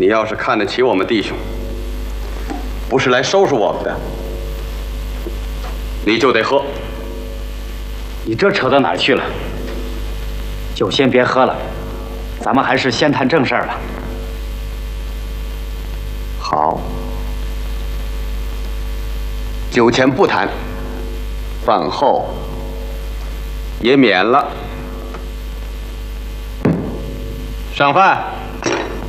你要是看得起我们弟兄，不是来收拾我们的，你就得喝。 你这扯到哪儿去了？酒先别喝了，咱们还是先谈正事儿吧。 好，酒前不谈，饭后也免了。上饭。